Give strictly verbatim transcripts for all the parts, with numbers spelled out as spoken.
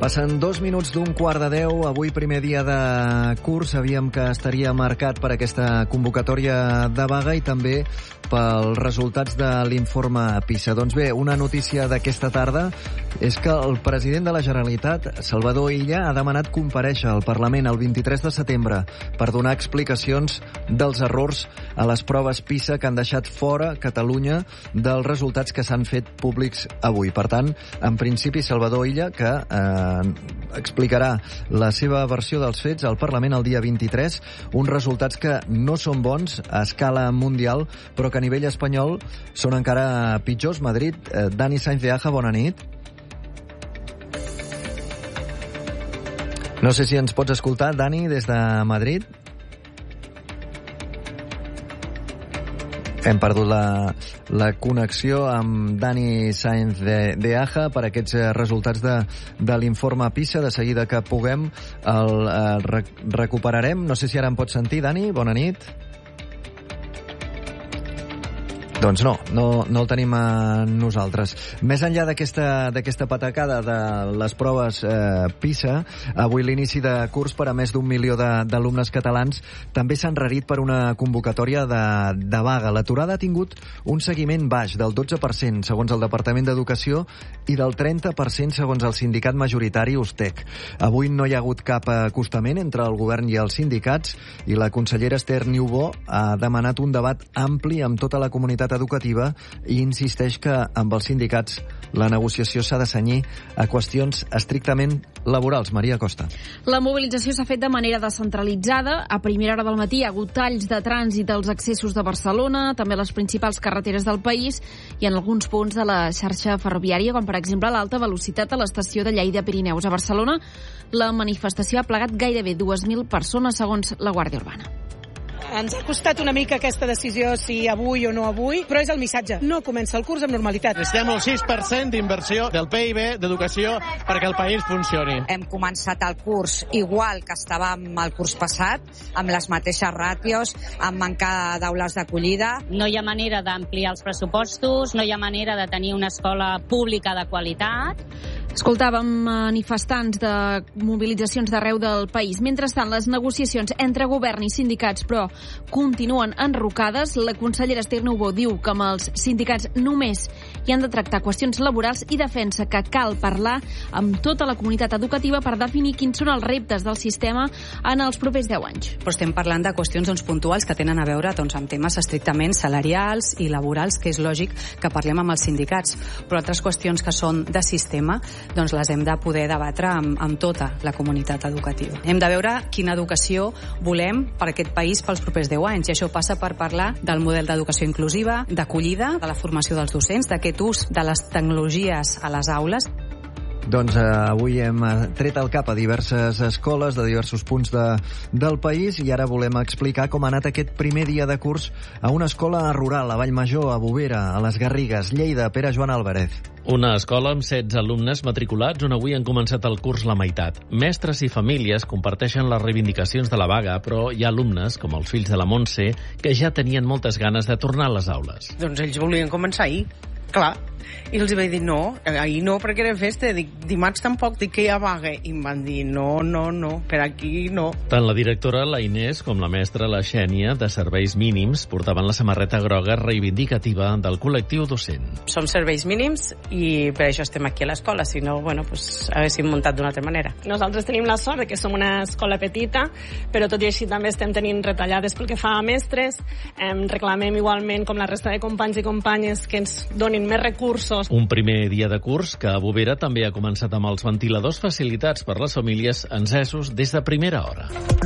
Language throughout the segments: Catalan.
Passen dos minuts d'un quart de deu. Avui, primer dia de curs, sabíem que estaria marcat per aquesta convocatòria de vaga i també pels resultats de l'informe PISA. Doncs bé, una notícia d'aquesta tarda és que el president de la Generalitat, Salvador Illa, ha demanat comparèixer al Parlament el vint-i-tres de setembre per donar explicacions dels errors a les proves PISA que han deixat fora Catalunya dels resultats que s'han fet públics avui. Per tant, en principi, Salvador Illa, que eh, explicarà la seva versió dels fets al Parlament el dia vint-i-tres, uns resultats que no són bons a escala mundial, però que a nivell espanyol són encara pitjors. Madrid, eh, Dani Sainz de Aja, bona nit. No sé si ens pots escoltar, Dani, des de Madrid. Hem perdut la, la connexió amb Dani Sainz de, de Aja per aquests resultats de, de l'informe PISA. De seguida que puguem el eh, recuperarem. No sé si ara em pots sentir, Dani. Bona nit. Doncs no, no, no el tenim a nosaltres. Més enllà d'aquesta d'aquesta patacada de les proves eh, PISA, avui l'inici de curs per a més d'un milió d'alumnes catalans també s'ha enrarit per una convocatòria de, de vaga. L'aturada ha tingut un seguiment baix del dotze per cent, segons el Departament d'Educació, i del trenta per cent, segons el sindicat majoritari Ustec. Avui no hi ha hagut cap acostament entre el govern i els sindicats i la consellera Esther Niubó ha demanat un debat ampli amb tota la comunitat educativa i insisteix que amb els sindicats la negociació s'ha de cenyir a qüestions estrictament laborals. Maria Costa. La mobilització s'ha fet de manera descentralitzada. A primera hora del matí hi ha hagut talls de trànsit als accessos de Barcelona, també a les principals carreteres del país i en alguns punts de la xarxa ferroviària, com per exemple l'alta velocitat a l'estació de Lleida Pirineus. A Barcelona, la manifestació ha plegat gairebé dues mil persones, segons la Guàrdia Urbana. Ens ha costat una mica aquesta decisió, si avui o no avui, però és el missatge. No comença el curs amb normalitat. Estem al sis per cent d'inversió del P I B d'educació perquè el país funcioni. Hem començat el curs igual que estàvem el curs passat, amb les mateixes ràtios, amb manca d'aules d'acollida. No hi ha manera d'ampliar els pressupostos, no hi ha manera de tenir una escola pública de qualitat. Escoltàvem manifestants de mobilitzacions d'arreu del país. Mentrestant, les negociacions entre govern i sindicats, però, continuen enrocades. La consellera Esther Niubó diu que amb els sindicats només hi han de tractar qüestions laborals i defensa que cal parlar amb tota la comunitat educativa per definir quins són els reptes del sistema en els propers deu anys. Però estem parlant de qüestions doncs, puntuals que tenen a veure doncs, amb temes estrictament salarials i laborals, que és lògic que parlem amb els sindicats. Però altres qüestions que són de sistema doncs les hem de poder debatre amb, amb tota la comunitat educativa. Hem de veure quina educació volem per aquest país pels propers deu anys, i això passa per parlar del model d'educació inclusiva, d'acollida, de la formació dels docents, d'aquest ús de les tecnologies a les aules. Doncs eh, avui hem tret al cap a diverses escoles de diversos punts de, del país i ara volem explicar com ha anat aquest primer dia de curs a una escola rural, a Vallmajor, a Bovera, a les Garrigues, Lleida. Pere Joan Álvarez. Una escola amb setze alumnes matriculats on avui han començat el curs la meitat. Mestres i famílies comparteixen les reivindicacions de la vaga, però hi ha alumnes, com els fills de la Montse, que ja tenien moltes ganes de tornar a les aules. Doncs ells volien començar ahir, clar. I els vaig dir no, ahir no perquè era festa, dic dimarts tampoc, dic que hi ha vaga, i em van dir no, no, no, per aquí no. Tant la directora, la Inés, com la mestra, la Xènia, de serveis mínims, portaven la samarreta groga reivindicativa del col·lectiu docent. Som serveis mínims i per això estem aquí a l'escola, si no, bueno, pues, haguéssim muntat d'una altra manera. Nosaltres tenim la sort que som una escola petita, però tot i així també estem tenint retallades pel que fa a mestres, eh, reclamem igualment com la resta de companys i companyes que ens donin més recursos. Un primer dia de curs que a Bovera també ha començat amb els ventiladors facilitats per les famílies encesos des de primera hora.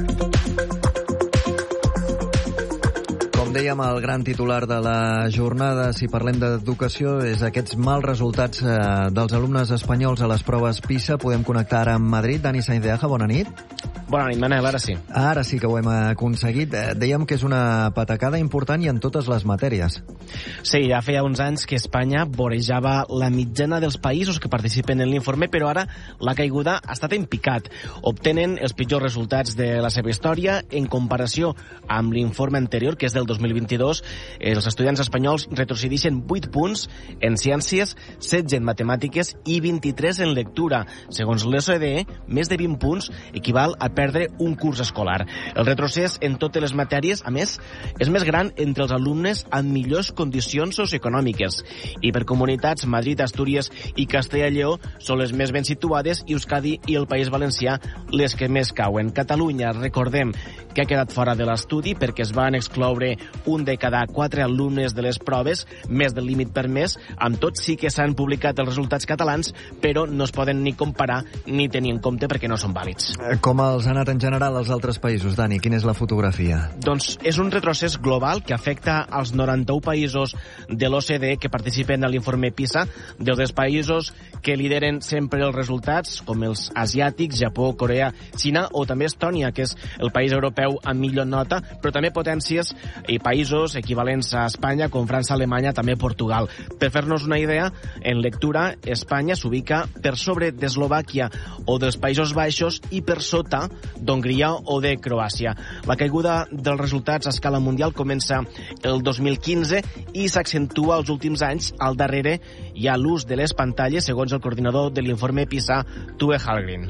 Com dèiem, el gran titular de la jornada, si parlem d'educació, és aquests mals resultats eh, dels alumnes espanyols a les proves PISA. Podem connectar ara amb Madrid. Dani Sainz de Aja, bona nit. Bona nit, Manel, ara sí. Ara sí que ho hem aconseguit. Dèiem que és una patacada important i en totes les matèries. Sí, ja feia uns anys que Espanya vorejava la mitjana dels països que participen en l'informe, però ara la caiguda ha estat en picat. Obtenen els pitjors resultats de la seva història en comparació amb l'informe anterior, que és del dos mil vint-i-dos. Els estudiants espanyols retrocedeixen vuit punts en ciències, setze en matemàtiques i vint-i-tres en lectura. Segons l'O C D E, més de vint punts equival a perdre un curs escolar. El retrocés en totes les matèries, a més, és més gran entre els alumnes amb millors condicions socioeconòmiques. I per comunitats, Madrid, Astúries i Castella i Lleó són les més ben situades i Euskadi i el País Valencià les que més cauen. Catalunya, recordem, que ha quedat fora de l'estudi perquè es van excloure un de cada quatre alumnes de les proves, més del límit permès. Amb tot sí que s'han publicat els resultats catalans, però no es poden ni comparar ni tenir en compte perquè no són vàlids. Com els ha anat en general als altres països, Dani? Quina és la fotografia? Doncs és un retrocés global que afecta als noranta-un països de l'O C D E que participen a l'informe PISA, dels països que lideren sempre els resultats, com els asiàtics, Japó, Corea, Xina o també Estònia, que és el país europeu amb millor nota, però també potències i països equivalents a Espanya, com França, Alemanya, també Portugal. Per fer-nos una idea, en lectura, Espanya s'ubica per sobre d'Eslovàquia o dels Països Baixos i per sota d'Hongria o de Croàcia. La caiguda dels resultats a escala mundial comença el dos mil quinze i s'accentua els últims anys. Al darrere hi ha l'ús de les pantalles, segons el coordinador de l'informe PISA, Tue Hallgren.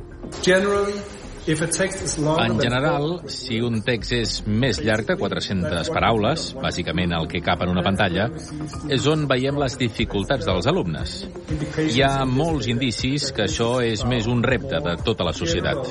En general, si un text és més llarg de quatre-centes paraules, bàsicament el que cap en una pantalla, és on veiem les dificultats dels alumnes. Hi ha molts indicis que això és més un repte de tota la societat.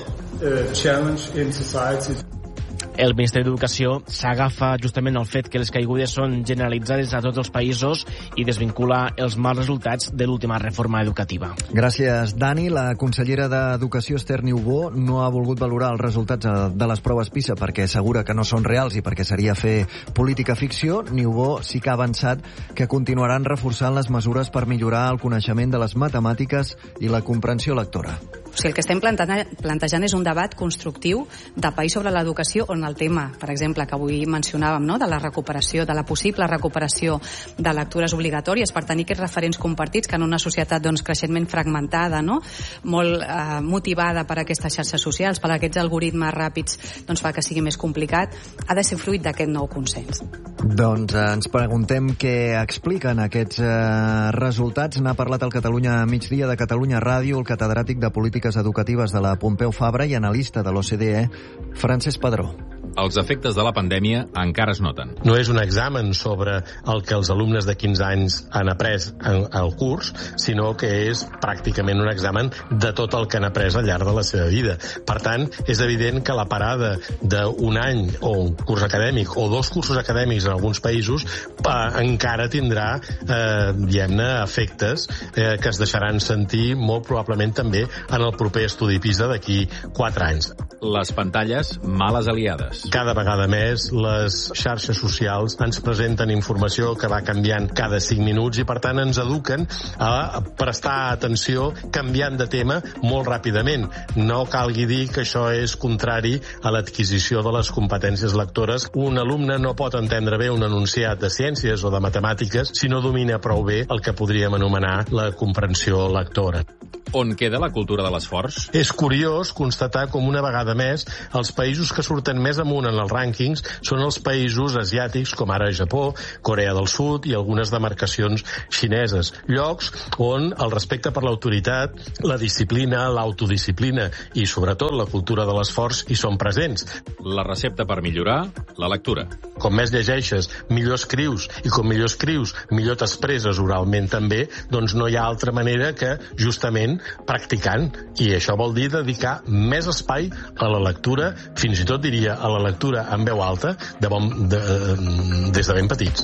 El Ministeri d'Educació s'agafa justament al fet que les caigudes són generalitzades a tots els països i desvincula els mals resultats de l'última reforma educativa. Gràcies, Dani. La consellera d'Educació, Esther Niubó, no ha volgut valorar els resultats de les proves PISA perquè assegura que no són reals i perquè seria fer política ficció. Niubó sí que ha avançat que continuaran reforçant les mesures per millorar el coneixement de les matemàtiques i la comprensió lectora. O sigui, el que estem plantejant és un debat constructiu de país sobre l'educació on el tema, per exemple, que avui mencionàvem, no?, de la recuperació, de la possible recuperació de lectures obligatòries per tenir aquests referents compartits que en una societat doncs, creixentment fragmentada, no?, molt eh, motivada per aquestes xarxes socials, per aquests algoritmes ràpids, doncs fa que sigui més complicat, ha de ser fruit d'aquest nou consens. Doncs eh, ens preguntem què expliquen aquests eh, resultats. N'ha parlat el Catalunya Migdia de Catalunya Ràdio, el catedràtic de Polítiques Educatives de la Pompeu Fabra i analista de l'O C D E, Francesc Padró. Els efectes de la pandèmia encara es noten. No és un examen sobre el que els alumnes de quinze anys han après al curs, sinó que és pràcticament un examen de tot el que han après al llarg de la seva vida. Per tant, és evident que la parada d'un any o un curs acadèmic o dos cursos acadèmics en alguns països eh, encara tindrà eh, diguem-ne, efectes eh, que es deixaran sentir molt probablement també en el proper estudi PISA d'aquí quatre anys. Les pantalles, males aliades. Cada vegada més les xarxes socials ens presenten informació que va canviant cada cinc minuts i per tant ens eduquen a prestar atenció canviant de tema molt ràpidament. No calgui dir que això és contrari a l'adquisició de les competències lectores. Un alumne no pot entendre bé un enunciat de ciències o de matemàtiques si no domina prou bé el que podríem anomenar la comprensió lectora. On queda la cultura de l'esforç? És curiós constatar com una vegada més els països que surten més amunt en els rànquings són els països asiàtics, com ara Japó, Corea del Sud i algunes demarcacions xineses. Llocs on el respecte per l'autoritat, la disciplina, l'autodisciplina i, sobretot, la cultura de l'esforç hi són presents. La recepta per millorar, la lectura. Com més llegeixes, millor escrius, i com millor escrius, millor t'expresses oralment també, doncs no hi ha altra manera que, justament, practicant, i això vol dir dedicar més espai a la lectura, fins i tot diria a la lectura en veu alta de bon, de, des de ben petits.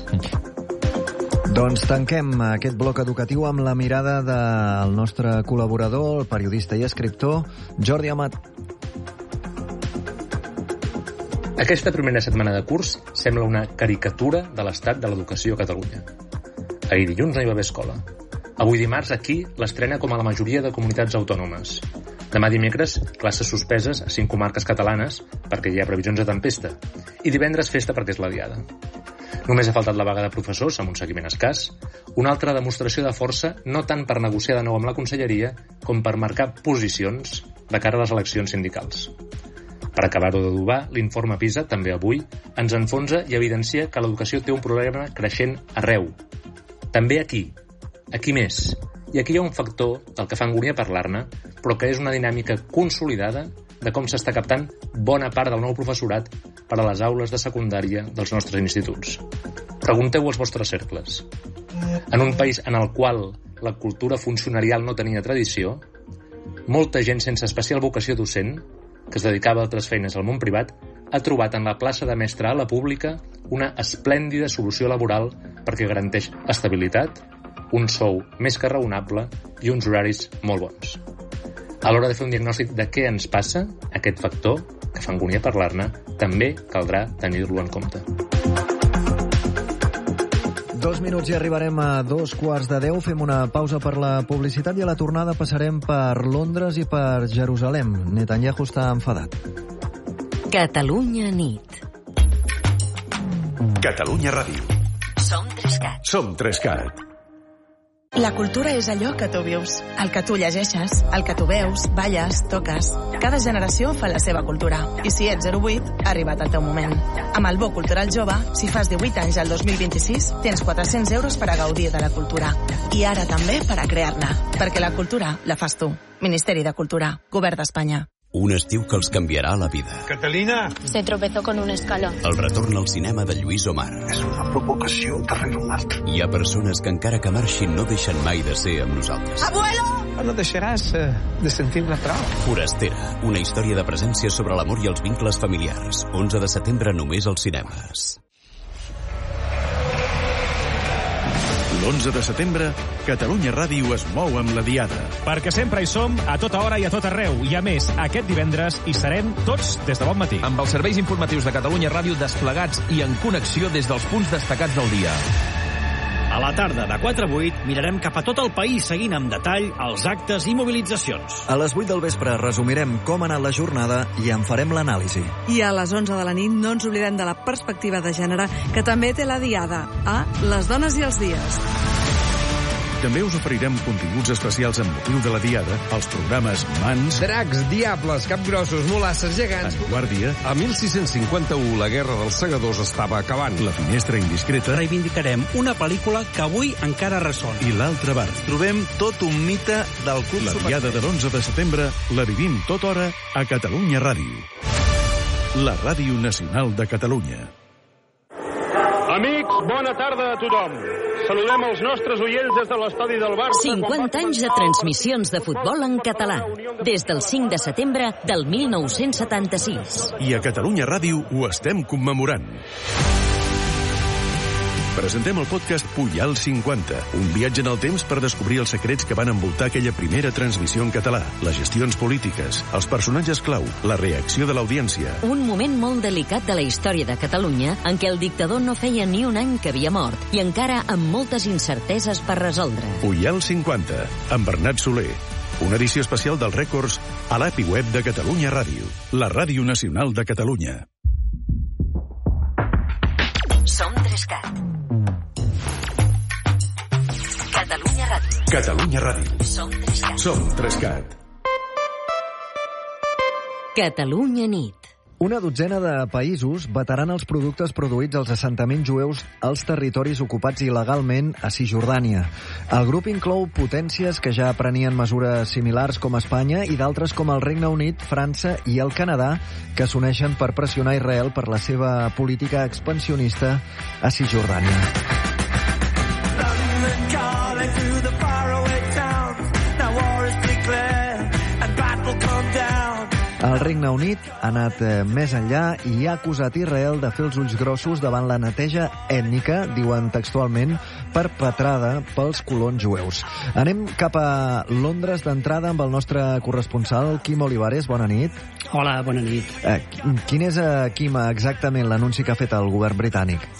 Doncs tanquem aquest bloc educatiu amb la mirada del nostre col·laborador, el periodista i escriptor Jordi Amat. Aquesta primera setmana de curs sembla una caricatura de l'estat de l'educació a Catalunya. Ahir dilluns no hi va haver escola. Avui dimarts aquí l'estrena com a la majoria de comunitats autònomes. Demà dimecres, classes suspeses a cinc comarques catalanes perquè hi ha previsions de tempesta. I divendres festa perquè és la diada. Només ha faltat la vaga de professors, amb un seguiment escàs, una altra demostració de força no tant per negociar de nou amb la conselleria com per marcar posicions de cara a les eleccions sindicals. Per acabar-ho d'adobar, l'informe PISA, també avui, ens enfonsa i evidencia que l'educació té un problema creixent arreu. També aquí. Aquí més. I aquí hi ha un factor del que fa angúnia parlar-ne, però que és una dinàmica consolidada de com s'està captant bona part del nou professorat per a les aules de secundària dels nostres instituts. Pregunteu als vostres cercles. En un país en el qual la cultura funcionarial no tenia tradició, molta gent sense especial vocació docent, que es dedicava a altres feines al món privat, ha trobat en la plaça de mestre a la pública una esplèndida solució laboral perquè garanteix estabilitat, un sou més que raonable i uns horaris molt bons. A l'hora de fer un diagnòstic de què ens passa, aquest factor, que fa angúnia parlar-ne, també caldrà tenir-lo en compte. Dos minuts i arribarem a dos quarts de deu. Fem una pausa per la publicitat i a la tornada passarem per Londres i per Jerusalem. Netanyahu està enfadat. Catalunya nit. Catalunya Ràdio. Som Trescat. Som Trescat. La cultura és allò que tu vius, el que tu llegeixes, el que tu veus, balles, toques. Cada generació fa la seva cultura. I si ets zero vuit, ha arribat el teu moment. Amb el Bo Cultural Jove, si fas divuit anys al dos mil vint-i-sis, tens quatre-cents euros per a gaudir de la cultura. I ara també per a crear-ne. Perquè la cultura la fas tu. Ministeri de Cultura, Govern d'Espanya. Un estiu que els canviarà la vida. Catalina! Se tropezó con un escalón. El retorn al cinema de Lluís Omar. És una provocació darrere una altra. Hi ha persones que encara que marxin no deixen mai de ser amb nosaltres. Abuelo! No deixaràs uh, de sentir-ne prou. Forastera, una història de presència sobre l'amor i els vincles familiars. onze de setembre només als cinemes. l'onze de setembre, Catalunya Ràdio es mou amb la Diada. Perquè sempre hi som, a tota hora i a tot arreu. I a més, aquest divendres hi serem tots des de bon matí. Amb els serveis informatius de Catalunya Ràdio desplegats i en connexió des dels punts destacats del dia. A la tarda, de quatre a vuit, mirarem cap a tot el país seguint amb detall els actes i mobilitzacions. A les vuit del vespre resumirem com ha anat la jornada i en farem l'anàlisi. I a les onze de la nit no ens oblidem de la perspectiva de gènere que també té la Diada, a Les dones i els dies. També us oferirem continguts especials amb motiu de la Diada, els programes Mans, Dracs, Diables, Capgrossos, Molasses, Gegants... En Guàrdia... A mil sis-cents cinquanta-u, la Guerra dels Segadors estava acabant. La Finestra Indiscreta... Reivindicarem una pel·lícula que avui encara ressona. I l'altre bar. Trobem tot un mite del club... La Diada de l'onze de setembre la vivim tota hora a Catalunya Ràdio. La Ràdio Nacional de Catalunya. Amics, bona tarda a tothom. Saludem els nostres oients des de l'estadi del Barça. cinquanta anys de transmissions de futbol en català. Des del cinc de setembre del mil nou-cents setanta-sis. I a Catalunya Ràdio ho estem commemorant. Presentem el podcast Pujal cinquanta, un viatge en el temps per descobrir els secrets que van envoltar aquella primera transmissió en català, les gestions polítiques, els personatges clau, la reacció de l'audiència. Un moment molt delicat de la història de Catalunya en què el dictador no feia ni un any que havia mort i encara amb moltes incerteses per resoldre. Pujal cinquanta, amb Bernat Soler. Una edició especial dels rècords a l'app i web de Catalunya Ràdio, la Ràdio Nacional de Catalunya. Som Trescat. Catalunya Ràdio. Catalunya Ràdio. Som Trescat. Som Trescat. Catalunya nit. Una dotzena de països vetaran els productes produïts als assentaments jueus als territoris ocupats il·legalment a Cisjordània. El grup inclou potències que ja prenien mesures similars com Espanya i d'altres com el Regne Unit, França i el Canadà, que s'uneixen per pressionar Israel per la seva política expansionista a Cisjordània. El Regne Unit ha anat més enllà i ha acusat Israel de fer els ulls grossos davant la neteja ètnica, diuen textualment, perpetrada pels colons jueus. Anem cap a Londres d'entrada amb el nostre corresponsal, Quim Olivares. Bona nit. Hola, bona nit. Eh, quin és, eh, Quim, exactament l'anunci que ha fet el govern britànic?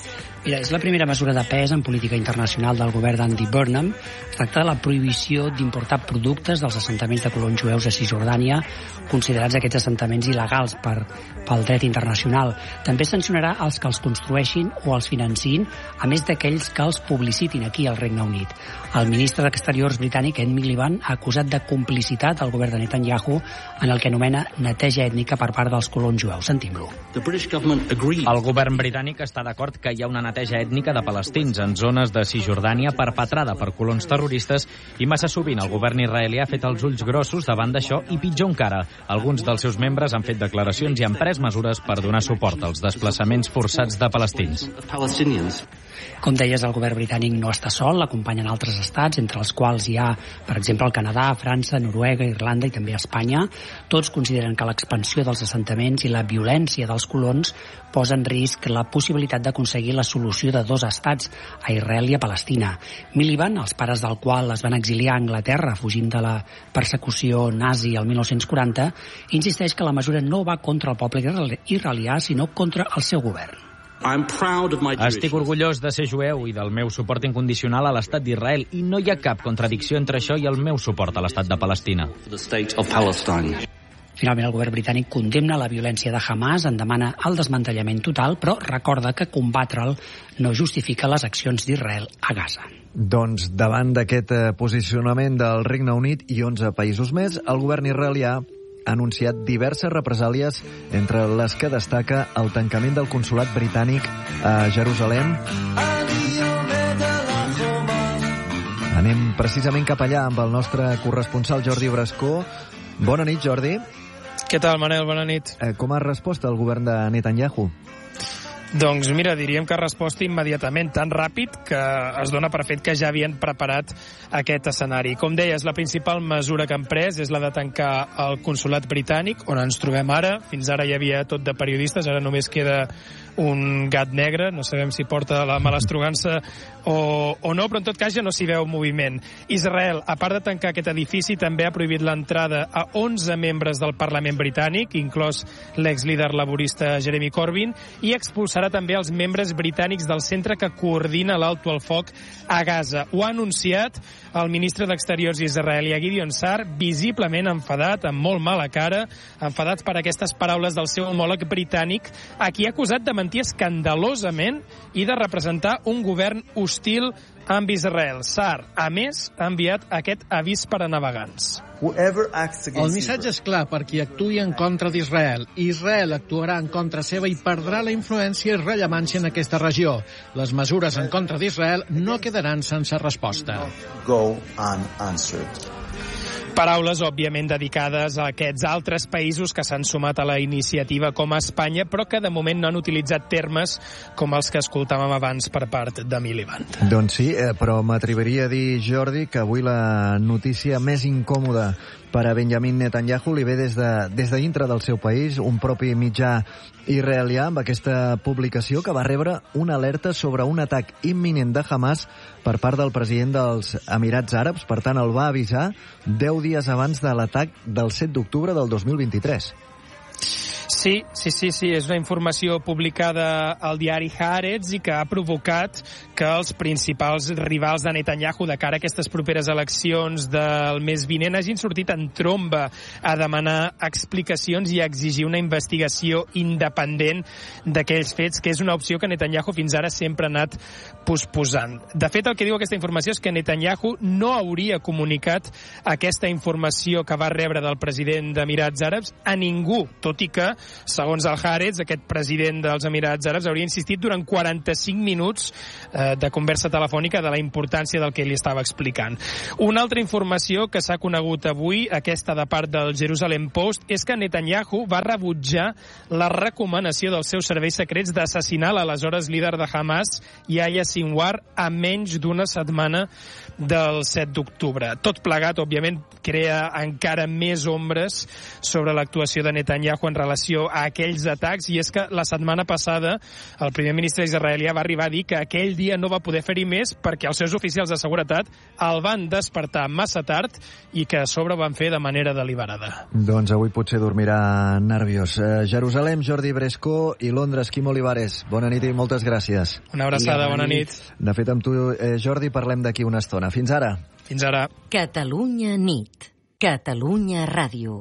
Mira, és la primera mesura de pes en política internacional del govern d'Andy Burnham. Es tracta de la prohibició d'importar productes dels assentaments de colons jueus a Cisjordània, considerats aquests assentaments il·legals per, pel dret internacional. També sancionarà els que els construeixin o els financin, a més d'aquells que els publicitin aquí al Regne Unit. El ministre d'Exteriors britànic, Ed Miliband, ha acusat de complicitat al govern de Netanyahu en el que anomena neteja ètnica per part dels colons jueus. Sentim-lo. El govern britànic està d'acord que hi ha una neteja ètnica de palestins en zones de Cisjordània perpetrada per colons terroristes i massa sovint el govern israelià ha fet els ulls grossos davant d'això i pitjor encara, alguns dels seus membres han fet declaracions i han pres mesures per donar suport als desplaçaments forçats de palestins. Com deies, el govern britànic no està sol, l'acompanyen altres estats, entre els quals hi ha, per exemple, el Canadà, França, Noruega, Irlanda i també Espanya. Tots consideren que l'expansió dels assentaments i la violència dels colons posa en risc la possibilitat d'aconseguir la solució de dos estats, a Israel i a Palestina. Miliband, els pares del qual es van exiliar a Anglaterra fugint de la persecució nazi el mil nou-cents quaranta, insisteix que la mesura no va contra el poble israelià, sinó contra el seu govern. Estic orgullós de ser jueu i del meu suport incondicional a l'estat d'Israel i no hi ha cap contradicció entre això i el meu suport a l'estat de Palestina. Finalment, el govern britànic condemna la violència de Hamas, en demana el desmantellament total, però recorda que combatre'l no justifica les accions d'Israel a Gaza. Doncs davant d'aquest posicionament del Regne Unit i onze països més, el govern israelià ha anunciat diverses represàlies, entre les que destaca el tancament del consolat britànic a Jerusalem. Anem precisament cap allà amb el nostre corresponsal Jordi Brascó. Bona nit, Jordi. Què tal, Manel? Bona nit. Com ha respost el govern de Netanyahu? Doncs mira, diríem que ha respost immediatament, tan ràpid que es dona per fet que ja havien preparat aquest escenari. Com deies, la principal mesura que han pres és la de tancar el consolat britànic, on ens trobem ara. Fins ara hi havia tot de periodistes, ara només queda un gat negre, no sabem si porta la malastrugança o, o no, però en tot cas ja no s'hi veu moviment. Israel, a part de tancar aquest edifici, també ha prohibit l'entrada a onze membres del Parlament britànic, inclòs l'exlíder laborista Jeremy Corbyn, i expulsarà també els membres britànics del centre que coordina l'alto al foc a Gaza. Ho ha anunciat el ministre d'Exteriors israelià Gideon Sa'ar, visiblement enfadat, amb molt mala cara, enfadats per aquestes paraules del seu homòleg britànic, a qui ha acusat de mentir escandalosament i de representar un govern hostil amb Israel. Sa'ar, a més, ha enviat aquest avís per a navegants. El missatge és clar per qui actuï en contra d'Israel. Israel actuarà en contra seva i perdrà la influència i rellevància en aquesta regió. Les mesures en contra d'Israel no quedaran sense resposta. Paraules, òbviament, dedicades a aquests altres països que s'han sumat a la iniciativa com a Espanya, però que de moment no han utilitzat termes com els que escoltàvem abans per part de Miliband. Doncs sí, però m'atreviria a dir, Jordi, que avui la notícia més incòmoda per a Benjamin Netanyahu li ve des de, des de dintre del seu país, un propi mitjà israelià amb aquesta publicació que va rebre una alerta sobre un atac imminent de Hamas per part del president dels Emirats Àrabs. Per tant, el va avisar deu dies abans de l'atac del set d'octubre del dos mil vint-i-tres. Sí, sí, sí, sí, és una informació publicada al diari Haaretz i que ha provocat que els principals rivals de Netanyahu de cara a aquestes properes eleccions del mes vinent hagin sortit en tromba a demanar explicacions i a exigir una investigació independent d'aquells fets, que és una opció que Netanyahu fins ara sempre ha anat posposant. De fet, el que diu aquesta informació és que Netanyahu no hauria comunicat aquesta informació que va rebre del president d'Emirats Àrabs a ningú, tot i que, segons el Haaretz, aquest president dels Emirats Àrabs hauria insistit durant quaranta-cinc minuts eh, de conversa telefònica de la importància del que li estava explicant. Una altra informació que s'ha conegut avui, aquesta de part del Jerusalem Post, és que Netanyahu va rebutjar la recomanació dels seus serveis secrets d'assassinar l'aleshores líder de Hamas, Yahya Sinwar, a menys d'una setmana del set d'octubre. Tot plegat, òbviament, crea encara més ombres sobre l'actuació de Netanyahu en relació a aquells atacs, i és que la setmana passada el primer ministre israelià va arribar a dir que aquell dia dia no va poder fer-hi més perquè els seus oficials de seguretat el van despertar massa tard i que a sobre van fer de manera deliberada. Doncs avui potser dormirà nerviós. Eh, Jerusalem, Jordi Bresco, i Londres, Quim Olivares. Bona nit i moltes gràcies. Una abraçada, bona nit. De fet, amb tu, eh, Jordi, parlem d'aquí una estona. Fins ara. Fins ara. Catalunya nit. Catalunya ràdio.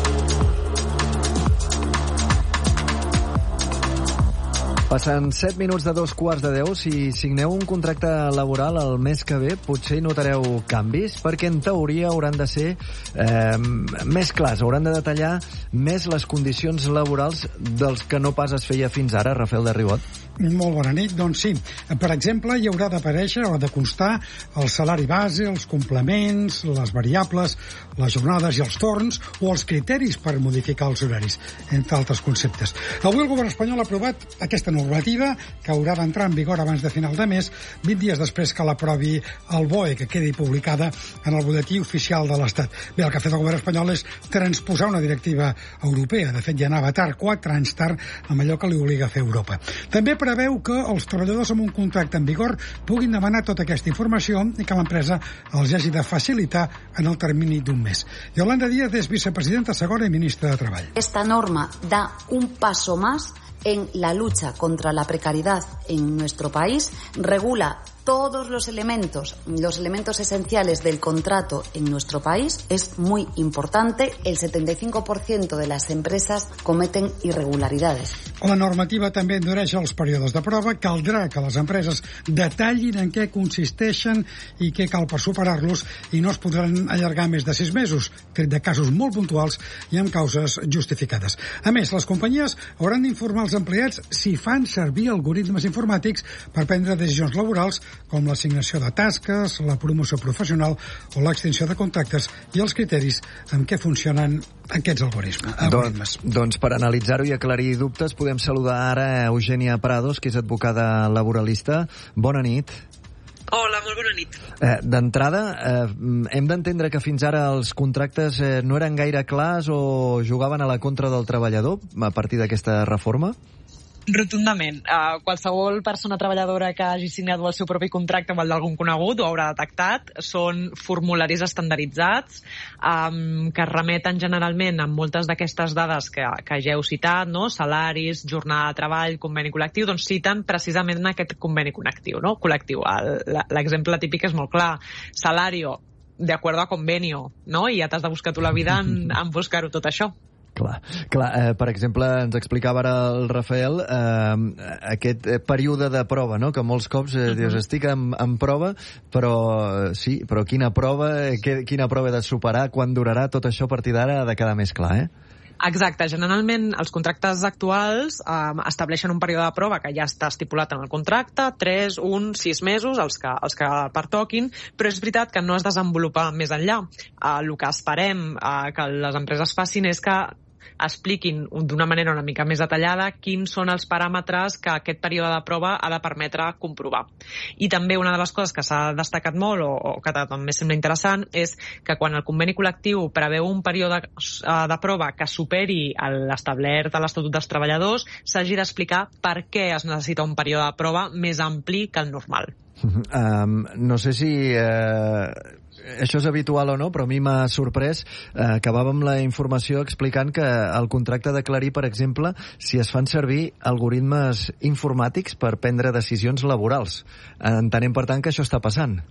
Passen set minuts de dos quarts de deu. Si signeu un contracte laboral el mes que ve, potser hi notareu canvis, perquè en teoria hauran de ser eh, més clars, hauran de detallar més les condicions laborals dels que no pas es feia fins ara. Rafael de Ribot. Molt bona nit. Doncs sí, per exemple, hi haurà d'aparèixer o de constar el salari base, els complements, les variables, les jornades i els torns, o els criteris per modificar els horaris, entre altres conceptes. Avui el govern espanyol ha aprovat aquesta normativa, que haurà d'entrar en vigor abans de final de mes, vint dies després que l'aprovi el B O E, que quedi publicada en el butlletí oficial de l'Estat. Bé, el que ha fet el govern espanyol és transposar una directiva europea. De fet, ja anava tard, quatre anys tard, amb allò que li obliga a fer Europa. També preveu que els treballadors amb un contracte en vigor puguin demanar tota aquesta informació i que l'empresa els hagi de facilitar en el termini d'un mes. Yolanda Díaz és vicepresidenta segona i ministra de Treball. Esta norma da un paso más en la lucha contra la precariedad en nuestro país, regula todos los elementos, los elementos esenciales del contrato en nuestro país. Es muy importante. El setenta y cinco por ciento de las empresas cometen irregularidades. La normativa també endureix els períodes de prova. Caldrà que les empreses detallin en què consisteixen i què cal per superar-los, i no es podran allargar més de sis mesos, tret de casos molt puntuals i amb causes justificades. A més, les companyies hauran d'informar els empleats si fan servir algoritmes informàtics per prendre decisions laborals, com l'assignació de tasques, la promoció professional o l'extinció de contractes, i els criteris amb què funcionen aquests algoritmes. Doncs, doncs per analitzar-ho i aclarir dubtes podem saludar ara Eugènia Prados, que és advocada laboralista. Bona nit. Hola, molt bona nit. Eh, D'entrada, eh, hem d'entendre que fins ara els contractes eh, no eren gaire clars o jugaven a la contra del treballador a partir d'aquesta reforma? Rotundament. Uh, qualsevol persona treballadora que hagi signat el seu propi contracte amb el d'algun conegut ho haurà detectat. Són formularis estandarditzats um, que es remeten generalment amb moltes d'aquestes dades que, que ja heu citat, no? Salaris, jornada de treball, conveni col·lectiu, doncs citen precisament aquest conveni connectiu, no? col·lectiu. L'exemple típic és molt clar. Salario, de acuerdo a convenio, no? I ja t'has de buscar tu la vida en, en buscar-ho tot això. Clar, clar eh, per exemple, ens explicava ara el Rafael eh, aquest període de prova, no? Que molts cops eh, dius, estic en, en prova, però eh, sí, però quina prova, eh, quina prova he de superar, quan durarà, tot això a partir d'ara ha de quedar més clar, eh? Exacte. Generalment els contractes actuals eh, estableixen un període de prova que ja està estipulat en el contracte, tres, un, sis mesos, els que, els que pertoquin, però és veritat que no es desenvolupa més enllà. Eh, el que esperem eh, que les empreses facin és que expliquin d'una manera una mica més detallada quins són els paràmetres que aquest període de prova ha de permetre comprovar. I també una de les coses que s'ha destacat molt, o, o que també sembla interessant, és que quan el conveni col·lectiu preveu un període de prova que superi l'establert a l'Estatut dels Treballadors, s'hagi d'explicar per què es necessita un període de prova més ampli que el normal. Um, no sé si eh, això és habitual o no, però a mi m'ha sorprès. Eh, acabàvem la informació explicant que el contracte ha d'aclarir, per exemple, si es fan servir algoritmes informàtics per prendre decisions laborals. Entenem, per tant, que això està passant.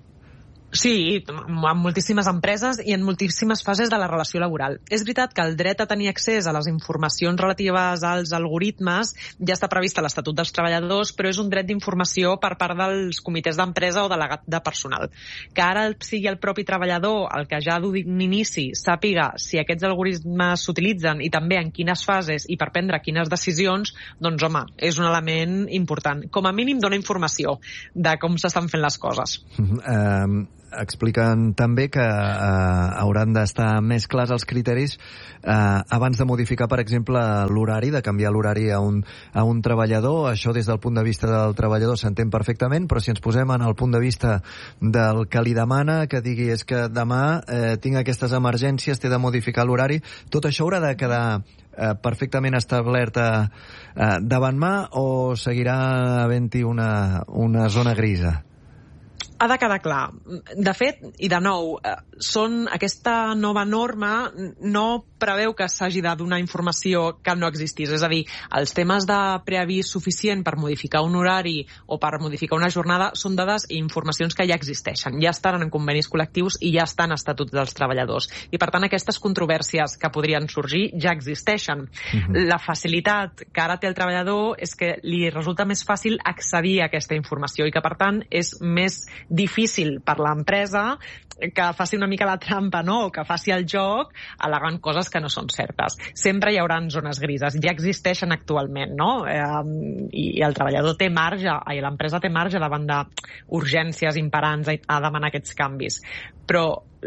Sí, en moltíssimes empreses i en moltíssimes fases de la relació laboral. És veritat que el dret a tenir accés a les informacions relatives als algoritmes ja està previst a l'Estatut dels Treballadors, però és un dret d'informació per part dels comitès d'empresa o delegat de personal. Que ara sigui el propi treballador el que ja d'un inici sàpiga si aquests algoritmes s'utilitzen i també en quines fases i per prendre quines decisions, doncs home, és un element important. Com a mínim dona informació de com s'estan fent les coses. Um... expliquen també que eh, hauran d'estar més clars els criteris eh, abans de modificar, per exemple, l'horari, de canviar l'horari a un, a un treballador. Això des del punt de vista del treballador s'entén perfectament, però si ens posem en el punt de vista del que li demana, que digui és que demà eh, tinc aquestes emergències, t'he de modificar l'horari, tot això haurà de quedar eh, perfectament establert eh, davant mà, o seguirà havent-hi una, una zona grisa? Ha de quedar clar. De fet, i de nou, són, aquesta nova norma no preveu que s'hagi de donar informació que no existís. És a dir, els temes de preavís suficient per modificar un horari o per modificar una jornada són dades i informacions que ja existeixen, ja estan en convenis col·lectius i ja estan en estatuts dels treballadors. I, per tant, aquestes controvèrsies que podrien sorgir ja existeixen. Mm-hmm. La facilitat que ara té el treballador és que li resulta més fàcil accedir a aquesta informació i que, per tant, és més difícil per l'empresa que faci una mica la trampa, no? O que faci el joc al·legant coses que no són certes. Sempre hi haurà zones grises, ja existeixen actualment, no? Eh, i el treballador té marge, i l'empresa té marge davant d'urgències imperants a, a demanar aquests canvis. Però,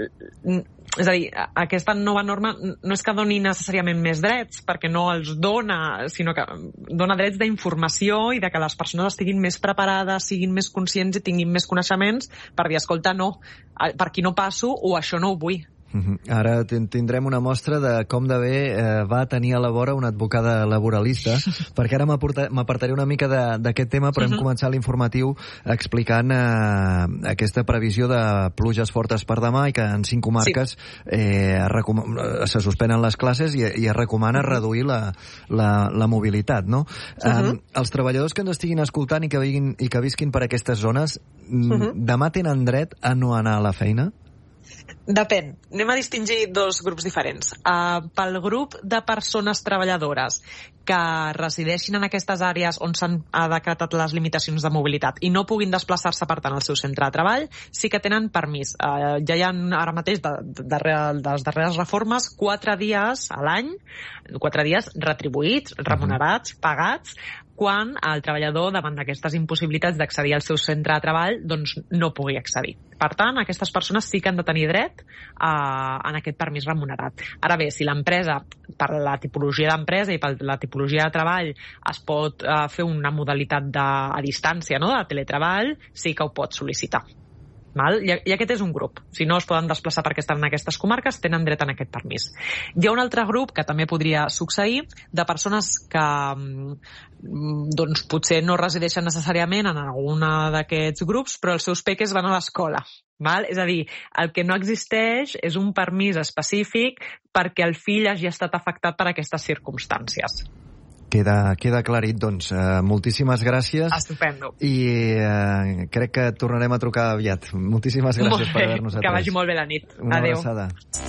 és a dir, aquesta nova norma no és que doni necessàriament més drets, perquè no els dona, sinó que dona drets d'informació i de que les persones estiguin més preparades, siguin més conscients i tinguin més coneixements per dir, escolta, no, per aquí no passo o això no ho vull. Ara tindrem una mostra de com de bé eh, va tenir a la vora una advocada laboralista, perquè ara m'apartaré una mica d'aquest tema, però hem uh-huh. començat l'informatiu explicant eh, aquesta previsió de pluges fortes per demà i que en cinc comarques sí. eh, se suspenen les classes i, i es recomana uh-huh. reduir la, la, la mobilitat, no? Uh-huh. Eh, els treballadors que ens estiguin escoltant i que, viguin, i que visquin per aquestes zones, uh-huh. demà tenen dret a no anar a la feina? Depèn. Anem a distingir dos grups diferents. Uh, pel grup de persones treballadores que resideixin en aquestes àrees on s'han decretat les limitacions de mobilitat i no puguin desplaçar-se, per tant, al seu centre de treball, sí que tenen permís. Uh, ja hi ha ara mateix, de, de, de, de les darreres reformes, quatre dies a l'any, quatre dies retribuïts, remunerats, pagats, quan el treballador, davant d'aquestes impossibilitats d'accedir al seu centre de treball, doncs no pugui accedir. Per tant, aquestes persones sí que han de tenir dret a, a aquest permís remunerat. Ara bé, si l'empresa, per la tipologia d'empresa i per la tipologia de treball, es pot uh, fer una modalitat de, a distància, no?, de teletreball, sí que ho pot sol·licitar. Val? I, I aquest és un grup. Si no es poden desplaçar perquè estan en aquestes comarques, tenen dret a aquest permís. Hi ha un altre grup que també podria succeir, de persones que doncs, potser no resideixen necessàriament en alguna d'aquests grups, però els seus peques van a l'escola. Val? És a dir, el que no existeix és un permís específic perquè el fill hagi estat afectat per aquestes circumstàncies. Queda, queda aclarit, doncs. Uh, moltíssimes gràcies. Estupendo. I uh, crec que tornarem a trucar aviat. Moltíssimes gràcies per haver-nos atès. Que vagi molt bé la nit. Una Adéu. abraçada.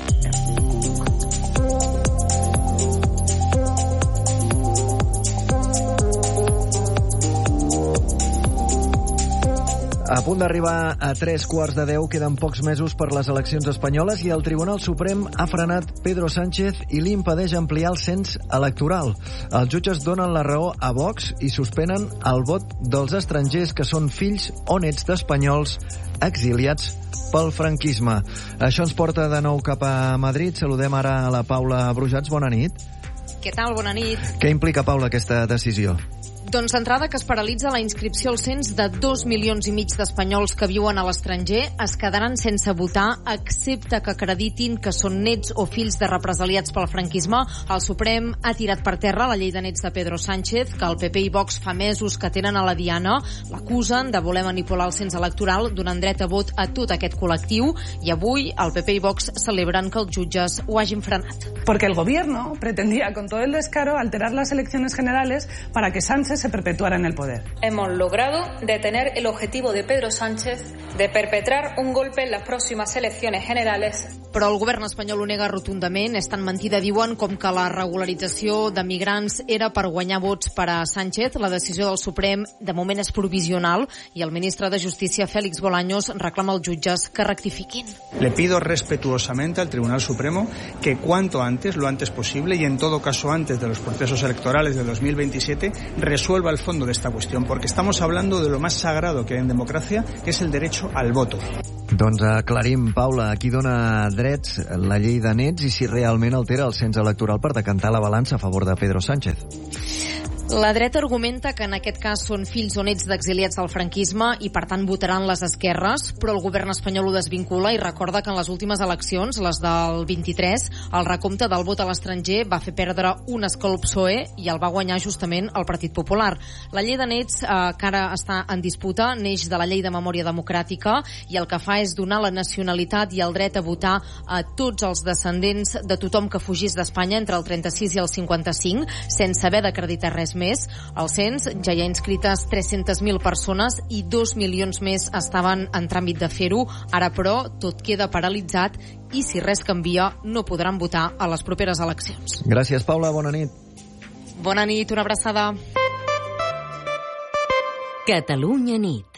A punt d'arribar a tres quarts de deu, queden pocs mesos per les eleccions espanyoles i el Tribunal Suprem ha frenat Pedro Sánchez i li impedeix ampliar el cens electoral. Els jutges donen la raó a Vox i suspenen el vot dels estrangers que són fills o nets d'espanyols exiliats pel franquisme. Això ens porta de nou cap a Madrid. Saludem ara a la Paula Brujats. Bona nit. Què tal? Bona nit. Què implica, Paula, aquesta decisió? Doncs d'entrada que es paralitza la inscripció al cens de dos milions i mig d'espanyols que viuen a l'estranger es quedaran sense votar excepte que acreditin que són nets o fills de represaliats pel franquisme. El Suprem ha tirat per terra la llei de nets de Pedro Sánchez, que el P P i Vox fa mesos que tenen a la diana. L'acusen de voler manipular el cens electoral donant dret a vot a tot aquest col·lectiu i avui el P P i Vox celebren que els jutges ho hagin frenat. Porque el gobierno pretendía con todo el descaro alterar las elecciones generales para que Sánchez se perpetuara en el poder. Hemos logrado detener el objetivo de Pedro Sánchez de perpetrar un golpe en las próximas elecciones generales. Però el govern espanyol ho nega rotundament. És tan mentida, diuen, com que la regularització de migrants era per guanyar vots per a Sánchez. La decisió del Suprem de moment és provisional i el ministre de Justícia, Félix Bolaños, reclama als jutges que rectifiquin. Le pido respetuosamente al Tribunal Supremo que cuanto antes, lo antes posible y en todo caso antes de los procesos electorales de dos mil veintisiete, resuelva el fondo de esta cuestión, porque estamos hablando de lo más sagrado que hay en democracia, que es el derecho al voto. Doncs aclarim, Paula, a qui dona drets la llei de nets i si realment altera el cens electoral per decantar la balança a favor de Pedro Sánchez. La dreta argumenta que en aquest cas són fills o nets d'exiliats del franquisme i per tant votaran les esquerres, però el govern espanyol ho desvincula i recorda que en les últimes eleccions, les del vint-i-tres, el recompte del vot a l'estranger va fer perdre un escó al P S O E i el va guanyar justament el Partit Popular. La llei de nets, eh, que ara està en disputa, neix de la llei de memòria democràtica i el que fa és donar la nacionalitat i el dret a votar a tots els descendents de tothom que fugís d'Espanya entre el trenta-sis i el cinquanta-cinc, sense haver d'acreditar res més. Al cens ja hi ha inscrites tres-centes mil persones i dos milions més estaven en tràmit de fer-ho. Ara, però, tot queda paralitzat i si res canvia no podran votar a les properes eleccions. Gràcies, Paula. Bona nit. Bona nit, una abraçada. Catalunya nit.